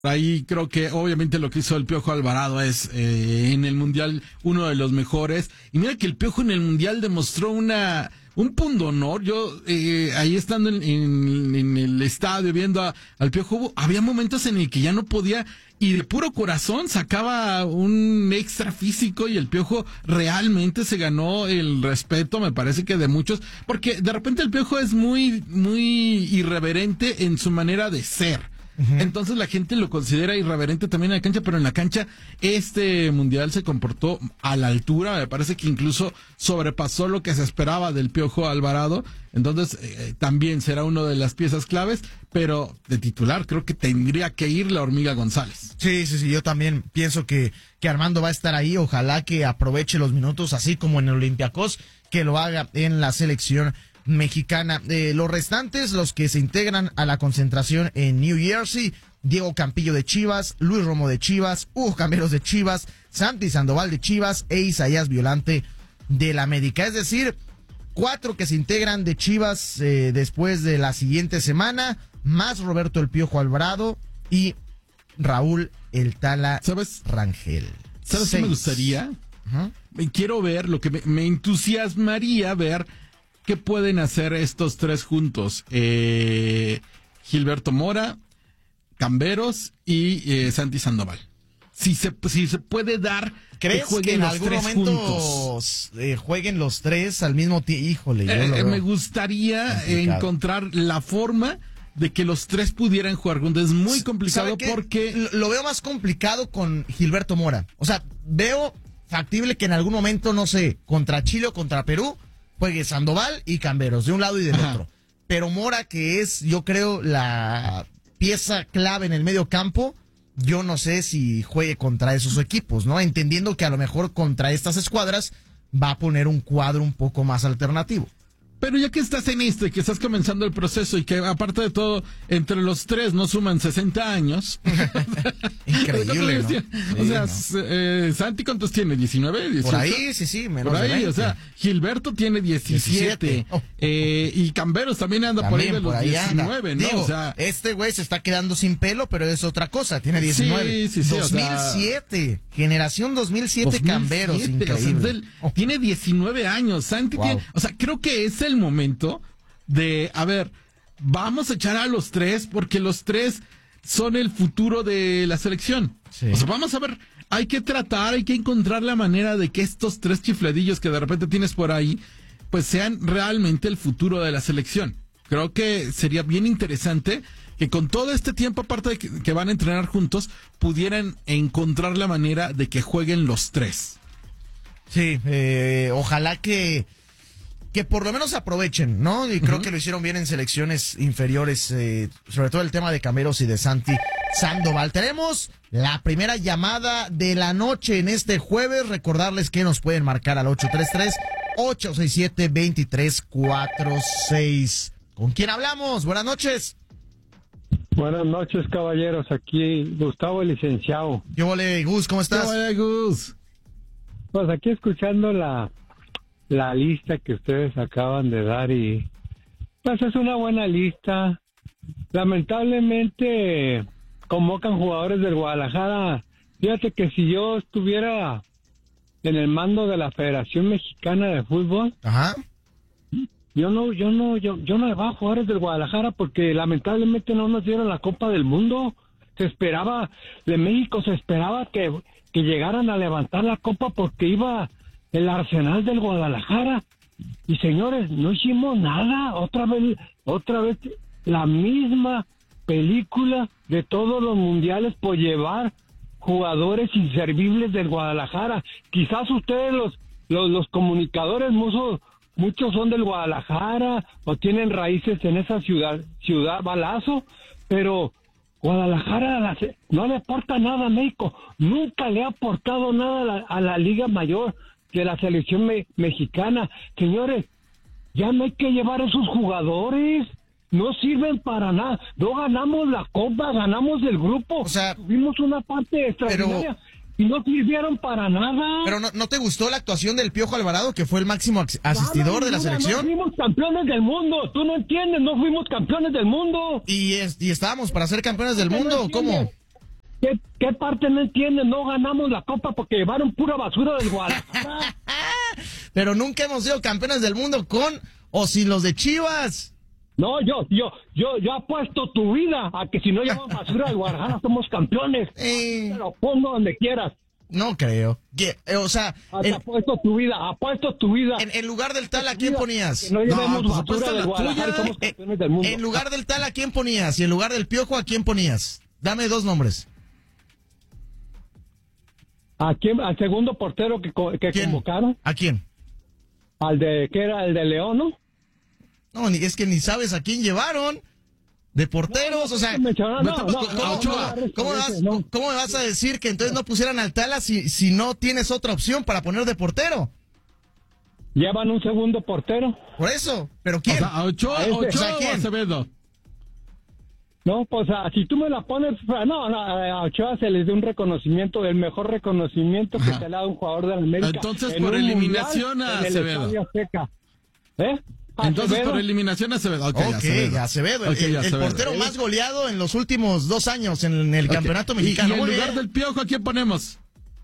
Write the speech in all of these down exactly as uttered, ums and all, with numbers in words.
Ahí creo que obviamente lo que hizo el Piojo Alvarado es eh, en el Mundial uno de los mejores. Y mira que el Piojo en el Mundial demostró una un pundonor. Yo eh, ahí estando en, en, en el estadio viendo a, al Piojo, había momentos en el que ya no podía y de puro corazón sacaba un extra físico y el Piojo realmente se ganó el respeto, me parece que de muchos, porque de repente el Piojo es muy, muy irreverente en su manera de ser. Entonces la gente lo considera irreverente también en la cancha, pero en la cancha este mundial se comportó a la altura, me parece que incluso sobrepasó lo que se esperaba del Piojo Alvarado, entonces eh, también será una de las piezas claves, pero de titular creo que tendría que ir la Hormiga González. Sí, sí, sí, yo también pienso que, que Armando va a estar ahí, ojalá que aproveche los minutos así como en el Olympiacos, que lo haga en la selección mexicana. Eh, los restantes, los que se integran a la concentración en New Jersey: Diego Campillo de Chivas, Luis Romo de Chivas, Hugo Camberos de Chivas, Santi Sandoval de Chivas e Isaías Violante del América. Es decir, cuatro que se integran de Chivas eh, después de la siguiente semana, más Roberto el Piojo Alvarado y Raúl el Tala ¿Sabes? Rangel. ¿Sabes qué me gustaría? Uh-huh. Quiero ver, lo que me, me entusiasmaría ver ¿qué pueden hacer estos tres juntos? Eh, Gilberto Mora, Camberos y eh, Santi Sandoval. Si se, si se puede dar ¿crees que jueguen que en los algún tres momento juntos? Eh, jueguen los tres al mismo tiempo? Híjole, yo Eh, lo veo me gustaría complicado. encontrar la forma de que los tres pudieran jugar juntos. Es muy complicado porque... Lo, lo veo más complicado con Gilberto Mora. O sea, veo factible que en algún momento, no sé, contra Chile o contra Perú, juegue Sandoval y Camberos, de un lado y del Ajá. otro. Pero Mora, que es, yo creo, la pieza clave en el medio campo, yo no sé si juegue contra esos equipos, ¿no? Entendiendo que a lo mejor contra estas escuadras va a poner un cuadro un poco más alternativo. Pero ya que estás en esto y que estás comenzando el proceso y que aparte de todo, entre los tres no suman sesenta años. Increíble, ¿no? Sí, o sea, ¿no? eh, Santi, ¿cuántos tiene? ¿diecinueve? ¿dieciocho? Por ahí, sí, sí, menos Por ahí, de veinte. O sea, Gilberto tiene diecisiete. diecisiete. Oh. Eh, y Camberos también anda También por ahí de por los ahí diecinueve, anda. ¿no? Digo, o sea, este güey se está quedando sin pelo, pero es otra cosa, tiene diecinueve. Sí, sí, sí, dos mil siete, o sea, generación dos mil siete, dos mil siete, Camberos, o sea, increíble. él tiene diecinueve años. Santi Wow. tiene, o sea, creo que es el momento de, a ver, vamos a echar a los tres porque los tres son el futuro de la selección. Sí. O sea, vamos a ver, hay que tratar, hay que encontrar la manera de que estos tres chifladillos que de repente tienes por ahí, pues sean realmente el futuro de la selección. Creo que sería bien interesante que con todo este tiempo, aparte de que, que van a entrenar juntos, pudieran encontrar la manera de que jueguen los tres. Sí, eh, ojalá que que por lo menos aprovechen, ¿no? Y creo Uh-huh. que lo hicieron bien en selecciones inferiores, eh, sobre todo el tema de Camberos y de Santi Sandoval. Tenemos la primera llamada de la noche en este jueves. Recordarles que nos pueden marcar al ocho tres tres, ocho seis siete, dos tres cuatro seis. ¿Con quién hablamos? Buenas noches. Buenas noches, caballeros. Aquí Gustavo, el licenciado. ¿Qué vole, Gus? ¿Cómo estás? ¿Qué vaya, Gus? Pues aquí escuchando la, la lista que ustedes acaban de dar y pues es una buena lista. Lamentablemente convocan jugadores del Guadalajara. Fíjate que si yo estuviera en el mando de la Federación Mexicana de Fútbol, Ajá. yo no, yo no, yo, yo no le voy a jugadores del Guadalajara porque lamentablemente no nos dieron la Copa del Mundo. Se esperaba, de México se esperaba que, que llegaran a levantar la Copa porque iba el Arsenal del Guadalajara. Y señores, no hicimos nada. Otra vez, otra vez la misma película de todos los mundiales por llevar jugadores inservibles del Guadalajara. Quizás ustedes los, los, los comunicadores, muchos, muchos son del Guadalajara o tienen raíces en esa ciudad, ciudad Balazo, pero Guadalajara a la, no le aporta nada a México, nunca le ha aportado nada a la, a la Liga Mayor de la selección me, mexicana. Señores, ya no hay que llevar a esos jugadores, no sirven para nada, no ganamos la Copa, ganamos el grupo, O sea, tuvimos una parte extraordinaria y no sirvieron para nada. Pero no, ¿no te gustó la actuación del Piojo Alvarado, que fue el máximo asistidor de la selección? No fuimos campeones del mundo, tú no entiendes, no fuimos campeones del mundo. ¿Y, es, y estábamos para ser campeones del mundo? ¿O cómo? ¿qué, qué parte no entienden? No ganamos la copa porque llevaron pura basura del Guadalajara. Pero nunca hemos sido campeones del mundo con o sin los de Chivas. No, yo, yo, yo, yo apuesto tu vida a que si no llevan basura del Guadalajara somos campeones. Eh, Te lo pongo donde quieras. no creo. Que, eh, o sea, Hasta en, apuesto tu vida, apuesto tu vida. en, en lugar del tal, ¿a quién ponías? Que no llevemos No, pues basura apuesta del la Guadalajara y tuya. somos campeones del mundo. En lugar del tal, ¿a quién ponías? Y en lugar del Piojo, ¿a quién ponías? Dame dos nombres. ¿A quién? Al segundo portero que, co- que ¿Quién? convocaron, ¿A quién? al de, que era el de León, ¿no? No, ni, es que ni sabes a quién llevaron. De porteros, o sea, me mencionaron, no, ¿cómo, no, cómo- no, cómo- Ochoa. cómo me vas, No. cómo me vas a decir que entonces no pusieran al Tala si, si no tienes otra opción para poner de portero? Llevan un segundo portero. Por eso, ¿pero O quién? sea, a Ochoa, A ese. Ochoa O sea, o ¿quién? Acevedo. No, pues ah, si tú me la pones, no, no, a Ochoa se les dio un reconocimiento, el mejor reconocimiento que Ajá. se le ha dado a un jugador de la América. Entonces, en por un eliminación mundial, a en el Acevedo. Estadio Azteca. ¿Eh? Entonces, Acevedo. por eliminación, Acevedo. Ok, Ok, Acevedo. Acevedo, el, Ok, el- el Acevedo. portero más goleado en los últimos dos años en el Ok. campeonato Y- mexicano. Y, en Muy lugar bien. del Piojo, ¿a quién ponemos?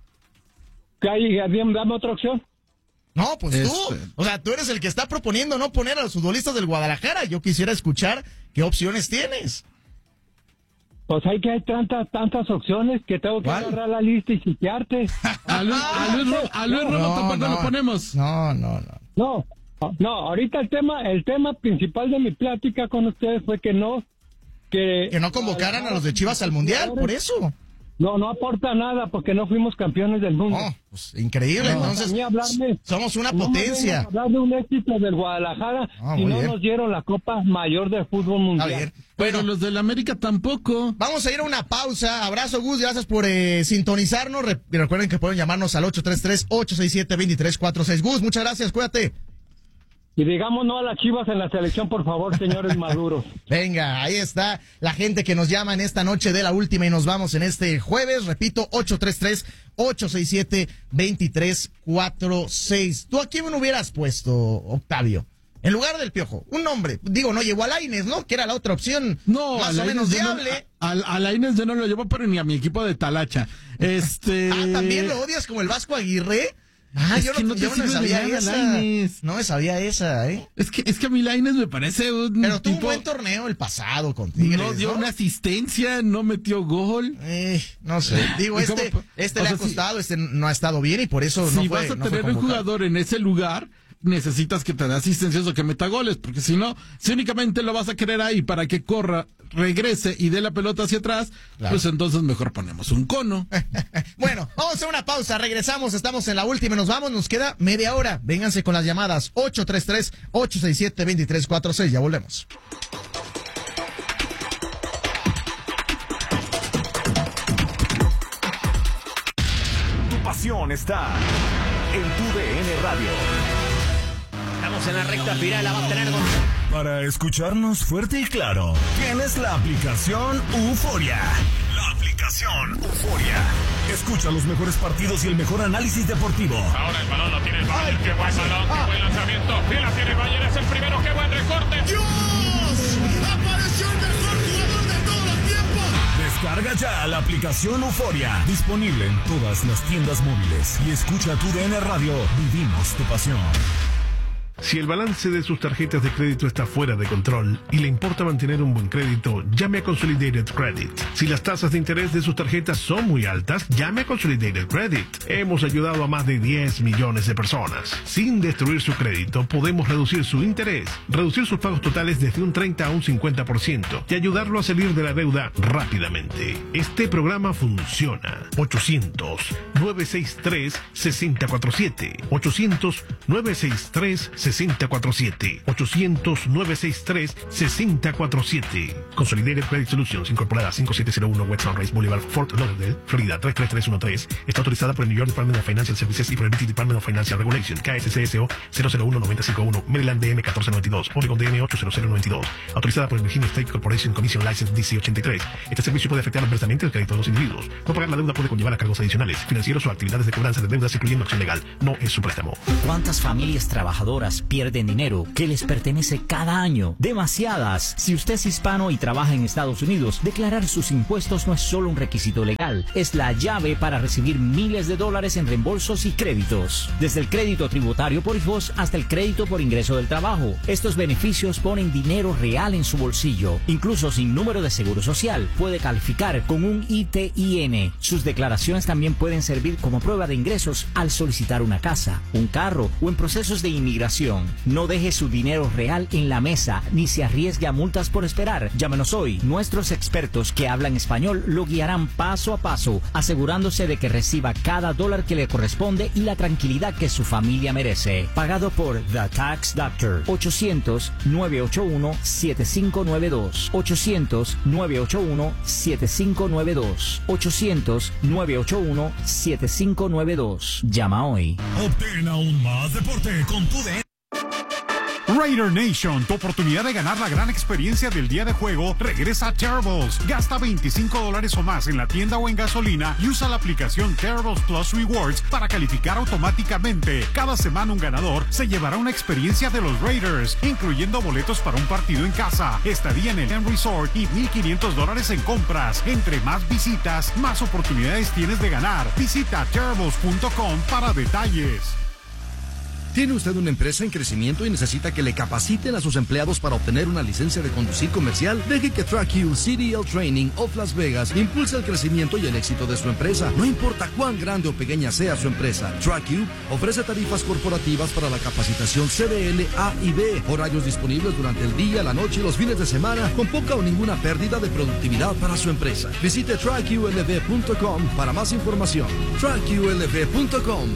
Que ahí, bien, dame otra opción. No, pues tú. Este. O sea, tú eres el que está proponiendo no poner a los futbolistas del Guadalajara. Yo quisiera escuchar qué opciones tienes. Pues hay que hay tantas, tantas opciones que tengo que ¿Cuál? agarrar la lista y sitiarte. A Luis, a Luis, Ro- a Luis Romo tampoco lo ponemos. No, no, no. No, no, ahorita el tema, el tema principal de mi plática con ustedes fue que no, que... Que no convocaran a los de Chivas al Mundial, por eso. No, no aporta nada porque no fuimos campeones del mundo. No, pues increíble. No, Entonces, a mí hablarme- somos una No me potencia. vengas a hablar de un éxito del Guadalajara Ah, si muy no bien. nos dieron la Copa Mayor del Fútbol A Mundial. ver. Pero Bueno, los del América tampoco. vamos a ir a una pausa. Abrazo, Gus. Gracias por eh, sintonizarnos. Re- recuerden que pueden llamarnos al ocho tres tres, ocho seis siete, dos tres cuatro seis. Gus, muchas gracias. Cuídate. Y digamos no a las Chivas en la selección, por favor, señores maduros. Venga, ahí está la gente que nos llama en esta noche de la última y nos vamos en este jueves. Repito, ocho tres tres, ocho seis siete, dos tres cuatro seis. ¿Tú a quién me hubieras puesto, Octavio? En lugar del Piojo, un nombre. Digo, no llegó a Lainez, ¿no? Que era la otra opción No, más a o Lainez menos yo no- viable. a, a, a Lainez yo no lo llevo, pero ni a mi equipo de Talacha. Este. Ah, ¿también lo odias como el Vasco Aguirre? Ah, Es yo no, que no te yo no me sirve de sabía nada, esa. Lainez. No me sabía esa, ¿eh? Es que, es que a mí Lainez me parece un Pero tuvo un tipo. buen torneo el pasado con Tigres, No dio ¿no? una asistencia, no metió gol. Eh, no sé. Digo, ¿Y este, cómo? este O le sea, ha costado, este no ha estado bien y por eso no Si fue, vas a no fue tener un convocado. jugador en ese lugar, necesitas que te dé asistencias o que meta goles, porque si no, si únicamente lo vas a querer ahí para que corra, regrese y dé la pelota hacia atrás, Claro. pues entonces mejor ponemos un cono. Bueno, vamos a hacer una pausa, regresamos, estamos en la última y nos vamos, nos queda media hora. Vénganse con las llamadas ocho tres tres, ocho seis siete, dos tres cuatro seis, ya volvemos. Tu pasión está en tu D N Radio. Estamos en la recta final, la va a tener con... Para escucharnos fuerte y claro, tienes la aplicación Euforia. La aplicación Euforia. Escucha los mejores partidos y el mejor análisis deportivo. Ahora el balón lo tiene el Bayern. Qué buen balón, qué buen lanzamiento. Y la tiene el Bayern, es el primero. Qué buen recorte. Descarga ya la aplicación Euforia. Disponible en todas las tiendas móviles. Y escucha tu D N Radio. Vivimos tu pasión. Si el balance de sus tarjetas de crédito está fuera de control y le importa mantener un buen crédito, llame a Consolidated Credit. Si las tasas de interés de sus tarjetas son muy altas, llame a Consolidated Credit. Hemos ayudado a más de diez millones de personas. Sin destruir su crédito, podemos reducir su interés, reducir sus pagos totales desde un treinta a un cincuenta por ciento y ayudarlo a salir de la deuda rápidamente. Este programa funciona. ochocientos, nueve seis tres, seis cero cuatro siete. ochocientos, nueve seis tres, seis cero cuatro siete. ochocientos, nueve seis tres, seis cero cuatro siete. Consolidated Credit Solutions, incorporada cinco siete cero uno West Sunrise Boulevard, Fort Lauderdale, Florida tres tres tres uno tres. Está autorizada por el New York Department of Financial Services y por el British Department of Financial Regulation, K S C S O cero cero uno nueve cinco uno, Maryland D M catorce noventa y dos, Oregon D M ocho cero cero nueve dos. Autorizada por el Virginia State Corporation Commission License D C ochenta y tres. Este servicio puede afectar adversamente el crédito de los individuos. No pagar la deuda puede conllevar a cargos adicionales, financieros o actividades de cobranza de deudas, incluyendo acción legal. No es su préstamo. ¿Cuántas familias trabajadoras personas pierden dinero que les pertenece cada año. Demasiadas. Si usted es hispano y trabaja en Estados Unidos, declarar sus impuestos no es solo un requisito legal, es la llave para recibir miles de dólares en reembolsos y créditos. Desde el crédito tributario por hijos hasta el crédito por ingreso del trabajo. Estos beneficios ponen dinero real en su bolsillo. Incluso sin número de seguro social, puede calificar con un I T I N. Sus declaraciones también pueden servir como prueba de ingresos al solicitar una casa, un carro o en procesos de inmigración. No deje su dinero real en la mesa ni se arriesgue a multas por esperar. Llámenos hoy. Nuestros expertos que hablan español lo guiarán paso a paso, asegurándose de que reciba cada dólar que le corresponde y la tranquilidad que su familia merece. Pagado por The Tax Doctor. ochocientos, nueve ocho uno, siete cinco nueve dos. ochocientos, nueve ocho uno, siete cinco nueve dos. ochocientos, nueve ocho uno, siete cinco nueve dos. Llama hoy. Obtén aún más deporte con tu D N. Raider Nation, tu oportunidad de ganar la gran experiencia del día de juego regresa a Terribles. Gasta veinticinco dólares o más en la tienda o en gasolina y usa la aplicación Terribles Plus Rewards para calificar automáticamente. Cada semana un ganador se llevará una experiencia de los Raiders, incluyendo boletos para un partido en casa, estadía en el End Resort y mil quinientos dólares en compras. Entre más visitas, más oportunidades tienes de ganar. Visita terribles punto com para detalles. ¿Tiene usted una empresa en crecimiento y necesita que le capaciten a sus empleados para obtener una licencia de conducir comercial? Deje que TrackU C D L Training of Las Vegas impulse el crecimiento y el éxito de su empresa. No importa cuán grande o pequeña sea su empresa, TrackU ofrece tarifas corporativas para la capacitación C D L A y B, horarios disponibles durante el día, la noche y los fines de semana, con poca o ninguna pérdida de productividad para su empresa. Visite track U L V punto com para más información. track U L V punto com.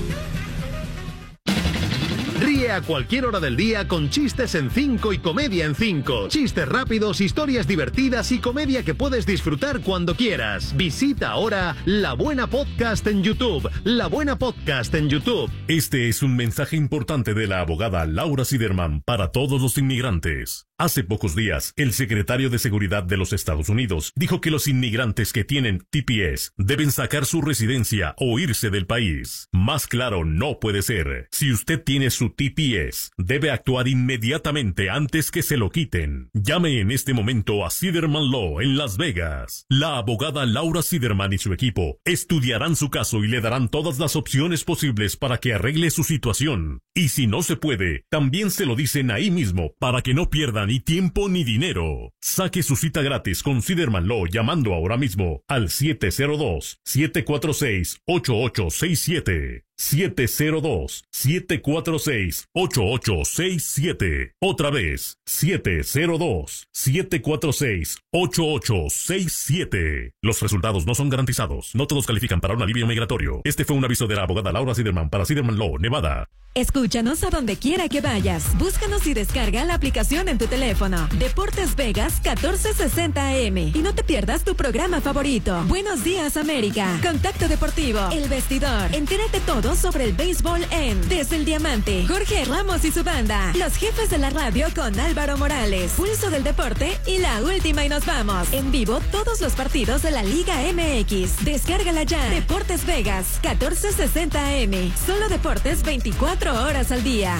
Ríe a cualquier hora del día con chistes en cinco y comedia en cinco. Chistes rápidos, historias divertidas y comedia que puedes disfrutar cuando quieras. Visita ahora La Buena Podcast en YouTube. La Buena Podcast en YouTube. Este es un mensaje importante de la abogada Laura Siderman para todos los inmigrantes. Hace pocos días, el secretario de Seguridad de los Estados Unidos dijo que los inmigrantes que tienen T P S deben sacar su residencia o irse del país. Más claro no puede ser. Si usted tiene su T P S, debe actuar inmediatamente antes que se lo quiten. Llame en este momento a Siderman Law en Las Vegas. La abogada Laura Siderman y su equipo estudiarán su caso y le darán todas las opciones posibles para que arregle su situación. Y si no se puede, también se lo dicen ahí mismo para que no pierdan ni tiempo ni dinero. Saque su cita gratis con Siderman Law llamando ahora mismo al siete cero dos, siete cuatro seis, ocho ocho seis siete. siete cero dos, siete cuatro seis, ocho ocho seis siete. Otra vez, siete cero dos, siete cuatro seis, ocho ocho seis siete. Los resultados no son garantizados. No todos califican para un alivio migratorio. Este fue un aviso de la abogada Laura Siderman para Siderman Law, Nevada. Escúchanos a donde quiera que vayas. Búscanos y descarga la aplicación en tu teléfono. Deportes Vegas catorce sesenta A M. Y no te pierdas tu programa favorito. Buenos días, América. Contacto Deportivo. El Vestidor. Entérate todo sobre el béisbol en Desde el Diamante. Jorge Ramos y su banda. Los jefes de la radio con Álvaro Morales. Pulso del deporte y la última y nos vamos. En vivo todos los partidos de la Liga M X. Descárgala ya. Deportes Vegas catorce sesenta A M. Solo deportes veinticuatro horas al día.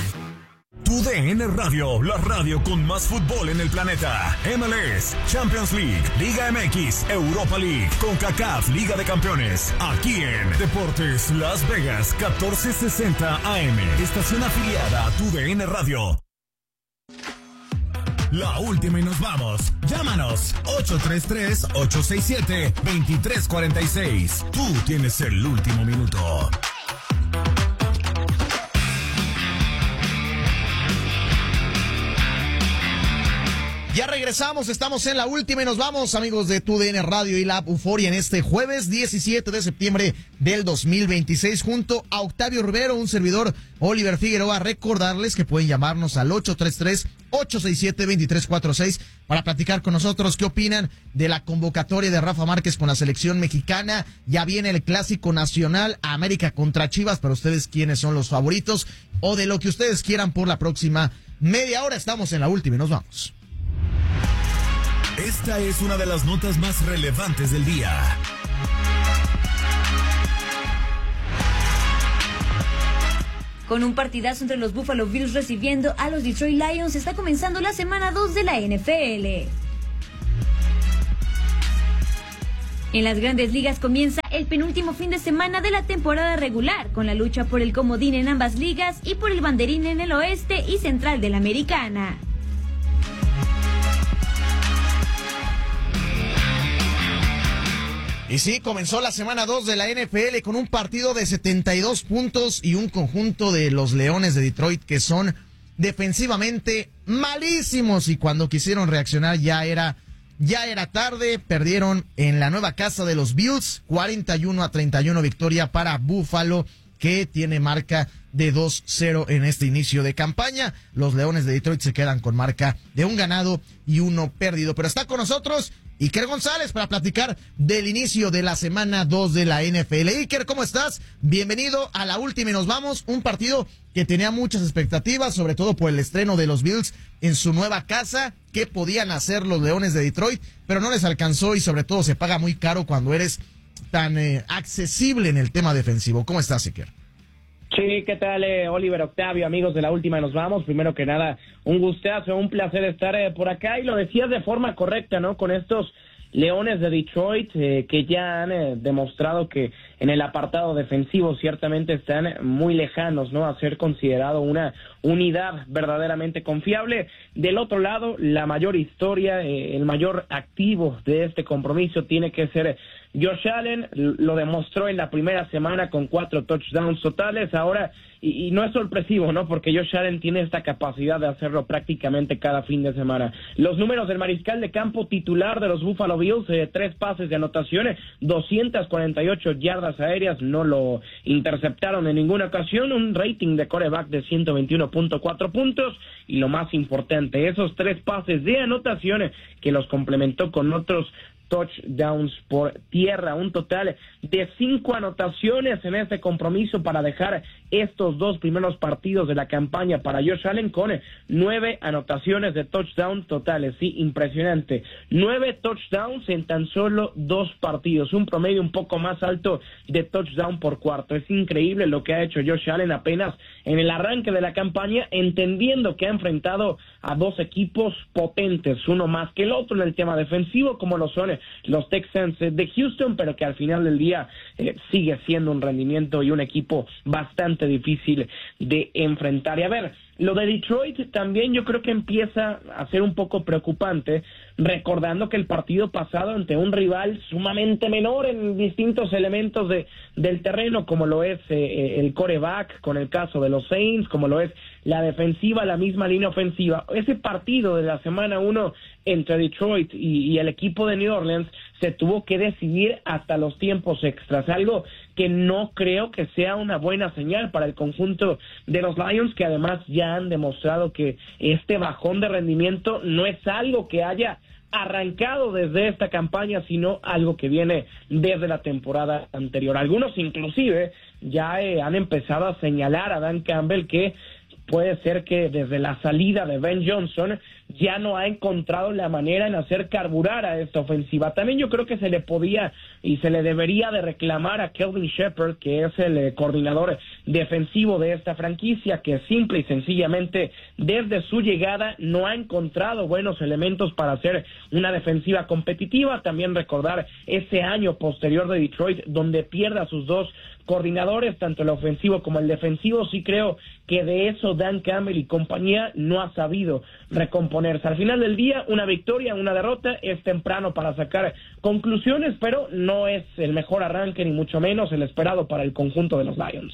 Tu D N Radio, la radio con más fútbol en el planeta. M L S, Champions League, Liga M X, Europa League, CONCACAF, Liga de Campeones. Aquí en Deportes Las Vegas, catorce sesenta A M. Estación afiliada a Tu D N Radio. La última y nos vamos. Llámanos ocho tres tres, ocho seis siete, dos tres cuatro seis. Tú tienes el último minuto. Ya regresamos, estamos en la última y nos vamos, amigos de Tu D N Radio y la app Euforia, en este jueves diecisiete de septiembre del dos mil veintiséis, junto a Octavio Rivero, un servidor, Oliver Figueroa. Recordarles que pueden llamarnos al ocho tres tres, ocho seis siete, dos tres cuatro seis para platicar con nosotros qué opinan de la convocatoria de Rafa Márquez con la selección mexicana. Ya viene el Clásico Nacional, América contra Chivas. Para ustedes, ¿quiénes son los favoritos? O de lo que ustedes quieran por la próxima media hora. Estamos en la última y nos vamos. Esta es una de las notas más relevantes del día. Con un partidazo entre los Buffalo Bills recibiendo a los Detroit Lions, está comenzando la semana dos de la N F L. En las Grandes Ligas comienza el penúltimo fin de semana de la temporada regular, con la lucha por el comodín en ambas ligas y por el banderín en el oeste y central de la Americana. Y sí, comenzó la semana dos de la N F L con un partido de setenta y dos puntos y un conjunto de los Leones de Detroit que son defensivamente malísimos, y cuando quisieron reaccionar ya era ya era tarde. Perdieron en la nueva casa de los Bills, cuarenta y uno a treinta y uno, victoria para Buffalo, que tiene marca de dos cero en este inicio de campaña. Los Leones de Detroit se quedan con marca de un ganado y uno perdido. Pero está con nosotros Iker González para platicar del inicio de la semana dos de la N F L. Iker, ¿cómo estás? Bienvenido a la última y nos vamos. Un partido que tenía muchas expectativas, sobre todo por el estreno de los Bills en su nueva casa. ¿Qué podían hacer los Leones de Detroit? Pero no les alcanzó, y sobre todo se paga muy caro cuando eres tan eh, accesible en el tema defensivo. ¿Cómo estás, Iker? Sí, ¿qué tal, eh, Oliver, Octavio, amigos de la última y nos vamos? Primero que nada, un gustazo, un placer estar eh, por acá, y lo decías de forma correcta, ¿no? Con estos Leones de Detroit eh, que ya han eh, demostrado que en el apartado defensivo ciertamente están muy lejanos, ¿no?, a ser considerado una unidad verdaderamente confiable. Del otro lado, la mayor historia, eh, el mayor activo de este compromiso tiene que ser Josh Allen. Lo demostró en la primera semana con cuatro touchdowns totales. Ahora, y, y no es sorpresivo, ¿no?, porque Josh Allen tiene esta capacidad de hacerlo prácticamente cada fin de semana. Los números del mariscal de campo titular de los Buffalo Bills, eh, tres pases de anotaciones, doscientas cuarenta y ocho yardas aéreas, no lo interceptaron en ninguna ocasión, un rating de quarterback de ciento veintiuno punto cuatro puntos, y lo más importante, esos tres pases de anotaciones que los complementó con otros touchdowns por tierra, un total de cinco anotaciones en este compromiso para dejar estos dos primeros partidos de la campaña para Josh Allen con nueve anotaciones de touchdown totales. Sí, impresionante. Nueve touchdowns en tan solo dos partidos, un promedio un poco más alto de touchdown por cuarto. Es increíble lo que ha hecho Josh Allen apenas en el arranque de la campaña, entendiendo que ha enfrentado a dos equipos potentes, uno más que el otro en el tema defensivo, como lo son los Texans de Houston, pero que al final del día eh, sigue siendo un rendimiento y un equipo bastante difícil de enfrentar. Y a ver, lo de Detroit también yo creo que empieza a ser un poco preocupante, recordando que el partido pasado ante un rival sumamente menor en distintos elementos de del terreno, como lo es eh, el quarterback, con el caso de los Saints, como lo es la defensiva, la misma línea ofensiva. Ese partido de la semana uno entre Detroit y, y el equipo de New Orleans se tuvo que decidir hasta los tiempos extras, algo que no creo que sea una buena señal para el conjunto de los Lions, que además ya han demostrado que este bajón de rendimiento no es algo que haya arrancado desde esta campaña, sino algo que viene desde la temporada anterior. Algunos inclusive ya eh, han empezado a señalar a Dan Campbell que puede ser que desde la salida de Ben Johnson ya no ha encontrado la manera en hacer carburar a esta ofensiva. También yo creo que se le podía y se le debería de reclamar a Kelvin Shepard, que es el eh, coordinador defensivo de esta franquicia, que simple y sencillamente desde su llegada no ha encontrado buenos elementos para hacer una defensiva competitiva. También recordar ese año posterior de Detroit, donde pierde a sus dos coordinadores, tanto el ofensivo como el defensivo. Sí creo que de eso Dan Campbell y compañía no ha sabido recomponerse. Al final del día, una victoria, una derrota, es temprano para sacar conclusiones, pero no es el mejor arranque, ni mucho menos el esperado para el conjunto de los Lions.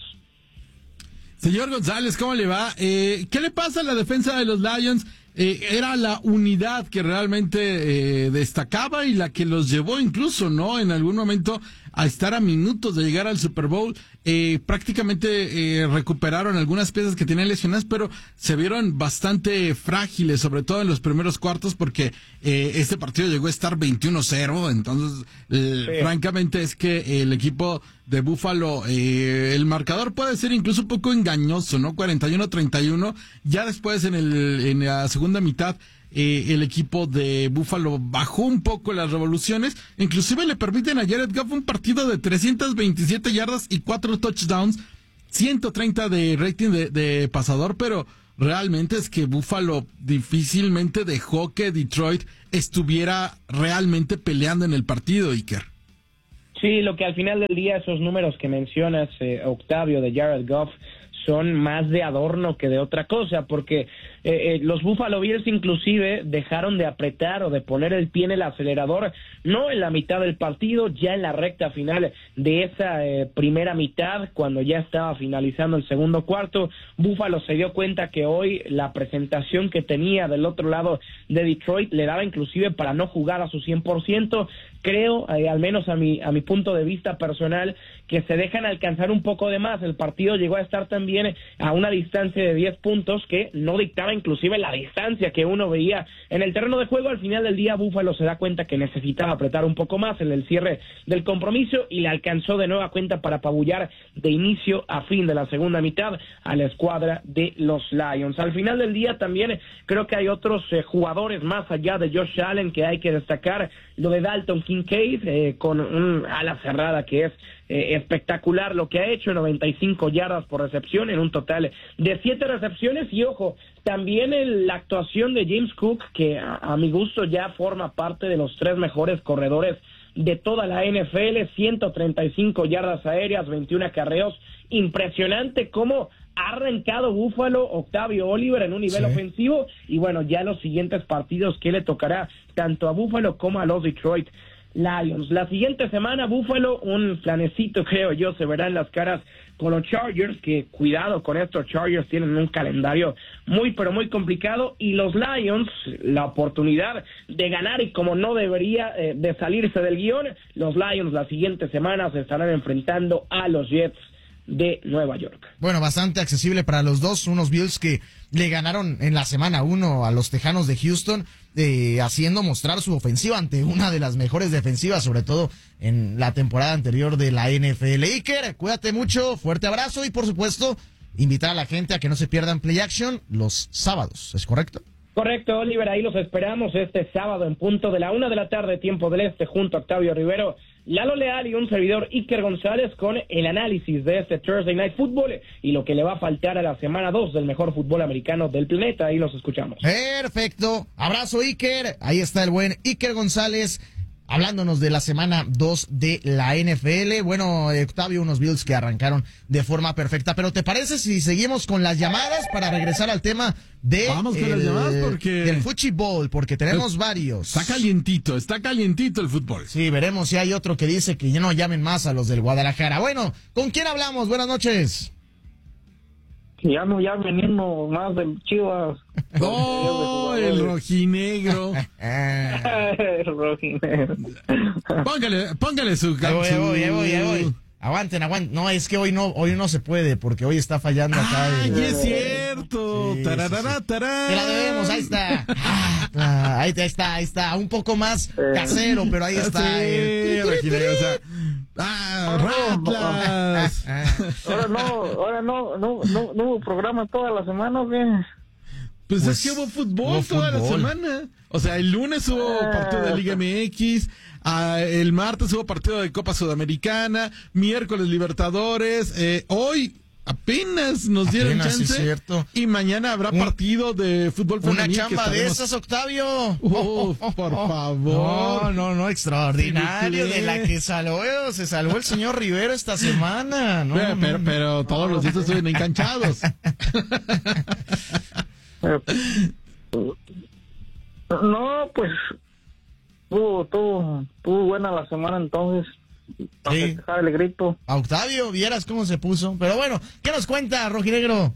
Señor González, ¿cómo le va? Eh, ¿Qué le pasa a la defensa de los Lions? Eh, era la unidad que realmente eh, destacaba y la que los llevó incluso, ¿no?, en algún momento a estar a minutos de llegar al Super Bowl. Eh, prácticamente eh, recuperaron algunas piezas que tenían lesionadas, pero se vieron bastante frágiles, sobre todo en los primeros cuartos, porque eh, este partido llegó a estar veintiuno cero. Entonces, eh, sí. francamente es que el equipo de Buffalo, eh, el marcador puede ser incluso un poco engañoso, ¿no? cuarenta y uno a treinta y uno. Ya después en el en la segunda mitad, eh, el equipo de Buffalo bajó un poco las revoluciones. Inclusive le permiten a Jared Goff un partido de trescientas veintisiete yardas y cuatro touchdowns, ciento treinta de rating de, de pasador, pero realmente es que Buffalo difícilmente dejó que Detroit estuviera realmente peleando en el partido, Iker. Sí, lo que al final del día esos números que mencionas, eh, Octavio, de Jared Goff, son más de adorno que de otra cosa, porque eh, eh, los Buffalo Bills inclusive dejaron de apretar o de poner el pie en el acelerador, no en la mitad del partido, ya en la recta final de esa eh, primera mitad, cuando ya estaba finalizando el segundo cuarto. Buffalo se dio cuenta que hoy la presentación que tenía del otro lado de Detroit le daba inclusive para no jugar a su cien por ciento. Creo, eh, al menos a mi, a mi punto de vista personal, que se dejan alcanzar un poco de más. El partido llegó a estar también a una distancia de diez puntos que no dictaba inclusive la distancia que uno veía en el terreno de juego. Al final del día, Buffalo se da cuenta que necesitaba apretar un poco más en el cierre del compromiso y le alcanzó de nueva cuenta para apabullar de inicio a fin de la segunda mitad a la escuadra de los Lions. Al final del día también creo que hay otros eh, jugadores más allá de Josh Allen que hay que destacar. Lo de Dalton Kincaid, eh, con un ala cerrada que es eh, espectacular lo que ha hecho, noventa y cinco yardas por recepción en un total de siete recepciones. Y ojo, también el, la actuación de James Cook, que a, a mi gusto ya forma parte de los tres mejores corredores de toda la N F L, ciento treinta y cinco yardas aéreas, veintiún acarreos. Impresionante cómo ha arrancado Buffalo, Octavio, Oliver, en un nivel sí. ofensivo, y bueno, ya los siguientes partidos que le tocará tanto a Buffalo como a los Detroit Lions. La siguiente semana, Buffalo, un flanecito, creo yo, se verá en las caras con los Chargers, que cuidado con estos Chargers, tienen un calendario muy, pero muy complicado, y los Lions, la oportunidad de ganar, y como no debería eh, de salirse del guión, los Lions la siguiente semana se estarán enfrentando a los Jets de Nueva York. Bueno, bastante accesible para los dos, unos Bills que le ganaron en la semana uno a los Tejanos de Houston, eh, haciendo mostrar su ofensiva ante una de las mejores defensivas, sobre todo en la temporada anterior de la N F L. Iker, cuídate mucho, fuerte abrazo, y por supuesto, invitar a la gente a que no se pierdan Play Action los sábados, ¿es correcto? Correcto, Oliver, ahí los esperamos este sábado en punto de la una de la tarde, tiempo del este, junto a Octavio Rivero, Lalo Leal y un servidor, Iker González, con el análisis de este Thursday Night Football y lo que le va a faltar a la semana dos del mejor fútbol americano del planeta. Ahí los escuchamos. Perfecto. Abrazo, Iker. Ahí está el buen Iker González, hablándonos de la semana dos de la N F L. Bueno, Octavio, unos Bills que arrancaron de forma perfecta. Pero ¿te parece si seguimos con las llamadas para regresar al tema de Vamos con el, las llamadas porque del fútbol? Porque tenemos el, varios. Está calientito, está calientito el fútbol. Sí, veremos si hay otro que dice que ya no llamen más a los del Guadalajara. Bueno, ¿con quién hablamos? Buenas noches. Ya no, ya venimos más del Chivas. ¡Oh, el rojinegro! El rojinegro. Póngale, póngale su canción. Ya voy, ya voy, ya voy. Aguanten, aguanten. No, es que hoy no, hoy no se puede porque hoy está fallando acá. ¡Ay, el... es cierto! Sí, tararara, sí, sí. Te la debemos, ahí está. Ah, ahí está, ahí está. Un poco más casero, pero ahí está. Sí, el... rojinegro, o sea... ¡Ah, Ratlas! Ahora no, ahora no, no, no, no hubo programa toda la semana, ¿o qué? Pues, pues es que hubo fútbol hubo toda fútbol. la semana. O sea, el lunes hubo ah. partido de Liga M X, uh, el martes hubo partido de Copa Sudamericana, miércoles Libertadores, eh, hoy apenas nos dieron apenas, chance, sí, cierto. Y mañana habrá Un, partido de fútbol femenino. Una chamba estaremos... de esas, Octavio. Uh, por favor. No, no, no, extraordinario, de la que salvó, se salvó el señor Rivero esta semana. No, pero, no, pero, no. pero todos los días estuvieron enganchados. No, pues tuvo, tuvo, tuvo buena la semana entonces. Sí. El grito. A Octavio, vieras cómo se puso. Pero bueno, ¿qué nos cuenta, rojinegro?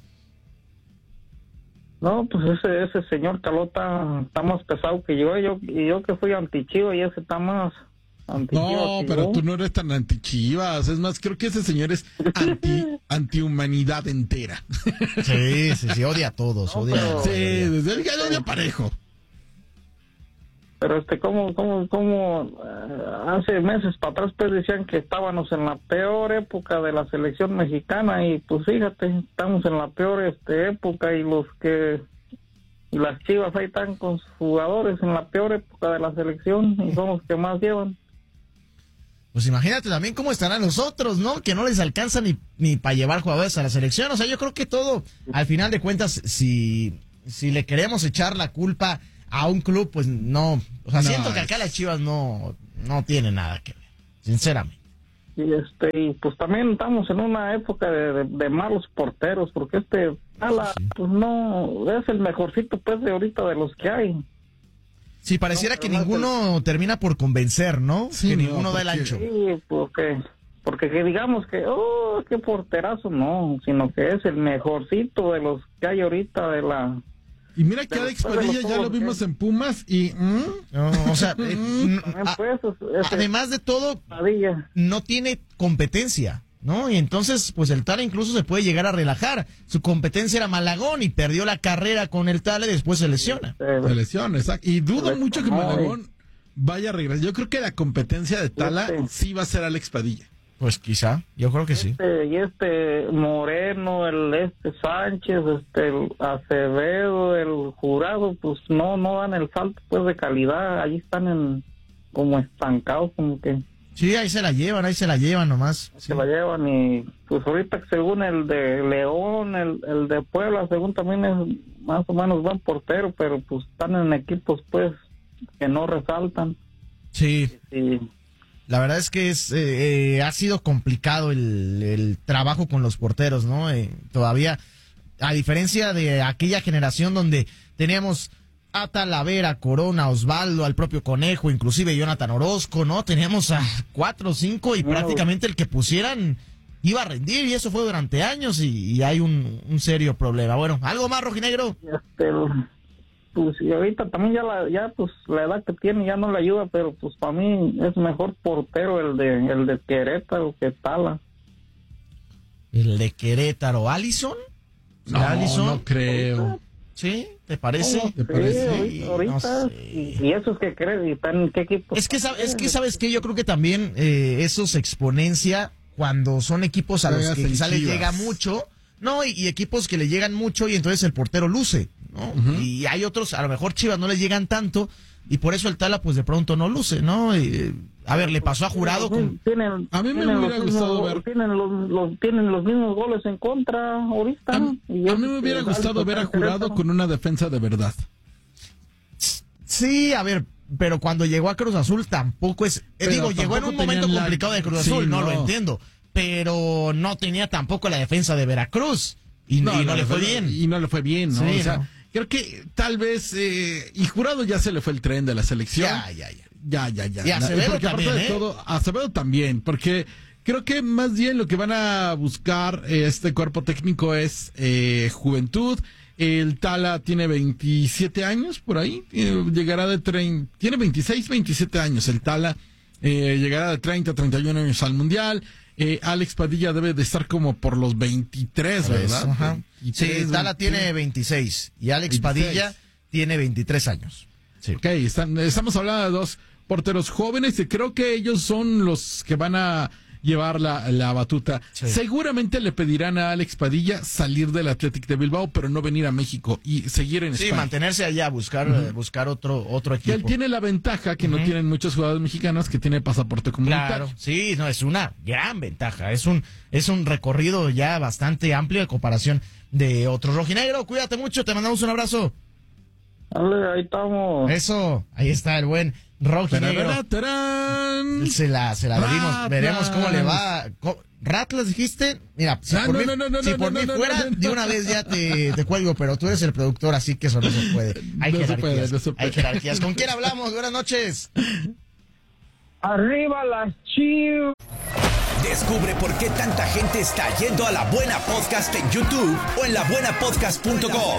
No, pues ese ese señor Calota está más pesado que yo. Yo, y yo que fui antichivo y ese está más antichivas. No, pero yo. Tú no eres tan antichivas. Es más, creo que ese señor es anti antihumanidad entera. Sí, sí, sí, odia a todos. No, odia, pero, sí, desde el gallo odia parejo. Pero este, como, como, como uh, hace meses para atrás pues decían que estábamos en la peor época de la selección mexicana y pues fíjate, estamos en la peor este época y los que y las Chivas ahí están con sus jugadores en la peor época de la selección y son los que más llevan. Pues imagínate también cómo estarán los otros, ¿no? Que no les alcanza ni, ni para llevar jugadores a la selección. O sea, yo creo que todo, al final de cuentas, si, si le queremos echar la culpa a un club, pues no. O sea, no, siento que acá las Chivas no, no tienen nada que ver, sinceramente. Y este, y pues también estamos en una época de, de, de malos porteros, porque este Tala, sí. pues no, es el mejorcito pues de ahorita de los que hay. Sí, pareciera no, que ninguno el... termina por convencer, ¿no? Sí, que no, ninguno da el ancho. Sí, porque, porque que digamos que, oh, qué porterazo, no, sino que es el mejorcito de los que hay ahorita de la... Y mira que Alex Padilla ya lo vimos que... en Pumas y... ¿Mm? No, o sea, eh, a, pues, ese, además de todo, Padilla no tiene competencia, ¿no? Y entonces, pues el Tala incluso se puede llegar a relajar. Su competencia era Malagón y perdió la carrera con el Tala y después se lesiona. Se lesiona, exacto. Y dudo mucho que Malagón vaya a regresar. Yo creo que la competencia de Tala este, sí va a ser Alex Padilla. Pues quizá, yo creo que sí. Este, y este Moreno, el este Sánchez, este el Acevedo, el Jurado, pues no no dan el salto pues de calidad. Ahí están en como estancados, como que... Sí, ahí se la llevan, ahí se la llevan nomás. Se sí. la llevan y pues ahorita según el de León, el, el de Puebla, según también es más o menos buen portero, pero pues están en equipos pues que no resaltan. Sí. Y, la verdad es que es eh, eh, ha sido complicado el, el trabajo con los porteros, ¿no? Eh, todavía, a diferencia de aquella generación donde teníamos a Talavera, Corona, Osvaldo, al propio Conejo, inclusive Jonathan Orozco, ¿no? Teníamos a cuatro o cinco y no. prácticamente el que pusieran iba a rendir y eso fue durante años y, y hay un, un serio problema. Bueno, ¿algo más, rojinegro? Este, pues y ahorita también ya la, ya pues la edad que tiene ya no le ayuda, pero pues para mí es mejor portero el de el de Querétaro que Tala. ¿El de Querétaro? ¿Allison? No, ¿Allison? No creo. ¿Sí? ¿Te parece? Sí, ¿Te parece? Sí, ahorita, no sé. y, y esos que crees, y están en qué equipo. Es que, es que sabes que yo creo que también eh, eso se exponencia cuando son equipos a los que quizá les llega mucho, no, y, y equipos que le llegan mucho y entonces el portero luce, ¿no? Uh-huh. Y hay otros, a lo mejor Chivas no les llegan tanto y por eso el Tala pues de pronto no luce, ¿no? Y, a ver, le pasó a Jurado con... Tienen, a mí me tienen hubiera gustado mismos, ver... Tienen los, los, tienen los mismos goles en contra ahorita. A, y a mí me hubiera gustado ver a Jurado con una defensa de verdad. Sí, a ver, pero cuando llegó a Cruz Azul tampoco es... Eh, digo, llegó en un momento la... complicado de Cruz Azul, sí, no, no lo entiendo. Pero no tenía tampoco la defensa de Veracruz. Y no, y no, no le fue bien. Y no le fue bien, ¿no? Sí, o sea, no. creo que tal vez... Eh, y Jurado ya se le fue el tren de la selección. Ya, ya, ya. Ya, ya, ya. Y Acevedo porque también, aparte ¿eh? de todo, Acevedo también, porque creo que más bien lo que van a buscar eh, este cuerpo técnico es eh, juventud. El Tala tiene veintisiete años por ahí, eh, llegará de treinta, tiene veintiséis, veintisiete años el Tala, eh, llegará de treinta, treinta y uno años al Mundial. Eh, Alex Padilla debe de estar como por los veintitrés, ¿verdad? Ajá. veintitrés, sí, Tala tiene veintiséis y Alex veintiséis. Padilla tiene veintitrés años. Sí. Ok, están, estamos hablando de dos porteros jóvenes y creo que ellos son los que van a llevar la, la batuta. Sí. Seguramente le pedirán a Alex Padilla salir del Athletic de Bilbao, pero no venir a México y seguir en sí, España. Sí, mantenerse allá, buscar, uh-huh. buscar otro, otro equipo. Y él tiene la ventaja que uh-huh. no tienen muchos jugadores mexicanos, que tiene pasaporte comunitario. Claro, sí, no, es una gran ventaja. Es un, es un recorrido ya bastante amplio en comparación de otros. Rojinegro, cuídate mucho, te mandamos un abrazo. Dale, ahí estamos. Eso, ahí está el buen Rojinegro. Se la, se la dimos. Veremos cómo le va. ¿Ratlas dijiste? Mira, si ah, por no, mí, no, no, no, si no, por no, mí no, fuera, no, no, de una vez ya te, te cuelgo, pero tú eres el productor, así que eso no se puede. Hay no jerarquías. Se puede, no se puede. Hay jerarquías. ¿Con quién hablamos? Buenas noches. Arriba las Chivas. Descubre por qué tanta gente está yendo a La Buena Podcast en YouTube o en la buena podcast punto com.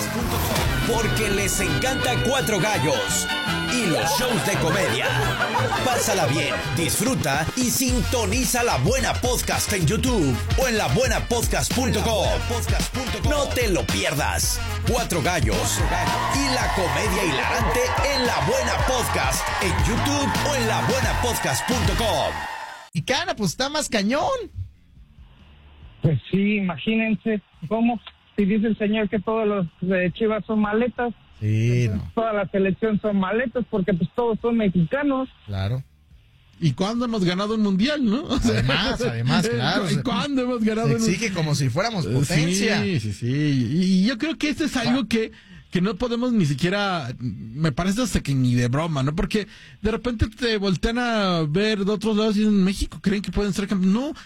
Porque les encanta Cuatro Gallos y los shows de comedia. Pásala bien, disfruta y sintoniza La Buena Podcast en YouTube o en la buena podcast punto com. No te lo pierdas. Cuatro Gallos y la comedia hilarante en La Buena Podcast en YouTube o en la buena podcast punto com. Y cara, pues está más cañón. Pues sí, imagínense cómo, si dice el señor que todos los de Chivas son maletas, sí, no. Toda la selección son maletas porque pues todos son mexicanos. Claro. ¿y cuándo hemos ganado un mundial, no? O sea, además, además, claro. ¿Y cuándo hemos ganado se un exige como si fuéramos potencia. Sí, sí, sí. Y yo creo que este es algo que, que no podemos ni siquiera, me parece hasta que ni de broma, ¿no? Porque de repente te voltean a ver de otros lados y en México creen que pueden ser campeones. No,